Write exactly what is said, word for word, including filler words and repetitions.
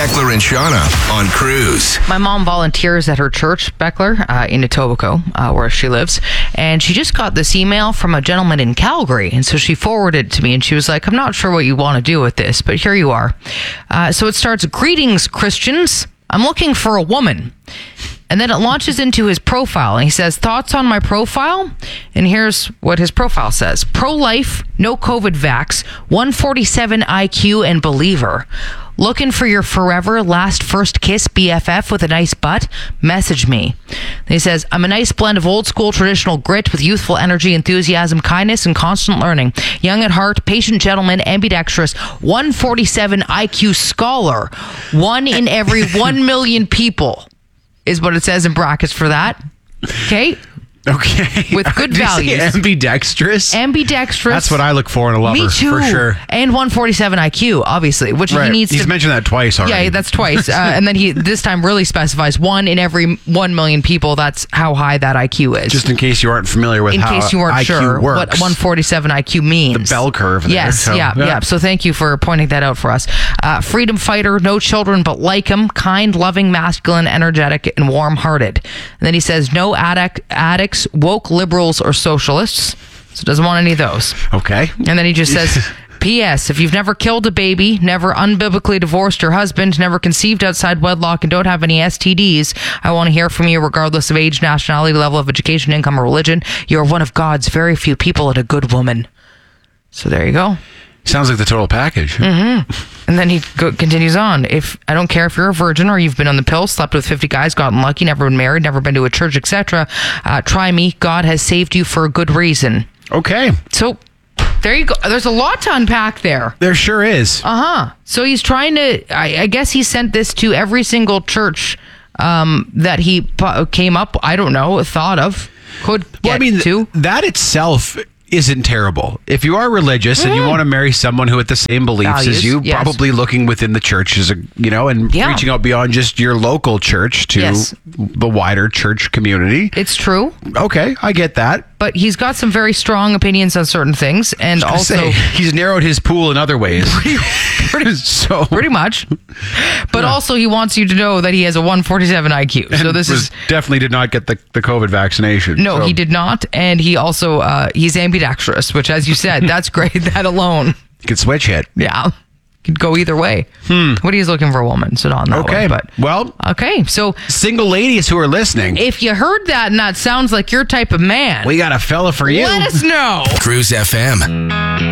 Beckler and Shauna on Cruise. My mom volunteers at her church, Beckler, uh, in Etobicoke, uh, where she lives. And she just got this email from a gentleman in Calgary. And so she forwarded it to me and she was like, I'm not sure what you want to do with this, but here you are. Uh, so it starts, greetings, Christians. I'm looking for a woman. And then it launches into his profile. And he says, thoughts on my profile? And here's what his profile says. Pro-life, no COVID vax, one forty-seven I Q and believer. Looking for your forever last first kiss B F F with a nice butt? Message me. And he says, I'm a nice blend of old school traditional grit with youthful energy, enthusiasm, kindness, and constant learning. Young at heart, patient gentleman, ambidextrous, one forty-seven I Q scholar. One in every one million people is what it says in brackets for that. Okay? Okay. With good Did you say values. ambidextrous? Ambidextrous. That's what I look for in a lover. Me too. For sure. And one forty-seven I Q, obviously, which Right. he needs He's to... mentioned that twice already. Yeah, that's twice. Uh, and then he this time really specifies one in every one million people. That's how high that I Q is. Just in case you aren't familiar with in how case you weren't I Q sure works. what one forty-seven I Q means. The bell curve there. Yes, So, yeah, yeah, yeah. So thank you for pointing that out for us. Uh, freedom fighter, no children but like him, kind, loving, masculine, energetic, and warm-hearted. And then he says, no addict, addicts, woke liberals, or socialists. So doesn't want any of those. Okay. And then he just says... P S. If you've never killed a baby, never unbiblically divorced your husband, never conceived outside wedlock, and don't have any S T Ds, I want to hear from you regardless of age, nationality, level of education, income, or religion. You're one of God's very few people and a good woman. So there you go. Sounds like the total package. Mm-hmm. And then he go- continues on. If I don't care if you're a virgin or you've been on the pill, slept with fifty guys, gotten lucky, never been married, never been to a church, et cetera, uh, try me. God has saved you for a good reason. Okay. So... there you go. There's a lot to unpack there. There sure is. Uh-huh. So he's trying to, I, I guess he sent this to every single church um, that he p- came up, I don't know, thought of, could get Well, I mean, to. that itself isn't terrible. If you are religious and you want to marry someone who had the same beliefs Values, as you, yes. probably looking within the church as a, you know, and Yeah. reaching out beyond just your local church to Yes. the wider church community. It's true, Okay, I get that. but he's got some very strong opinions on certain things, and I also... say, he's narrowed his pool in other ways. pretty, so pretty much. But also he wants you to know that he has a one forty-seven I Q. So this was, is... definitely did not get the, the COVID vaccination. No, so. he did not. And he also, uh, he's ambidextrous, which, as you said, that's great. That alone. You could switch hit. Yeah. Could go either way. Hmm. What he's looking for a woman, so not in that Okay, way, but well, okay. So single ladies who are listening, if you heard that and that sounds like your type of man, we got a fella for you. let us know. Cruise F M.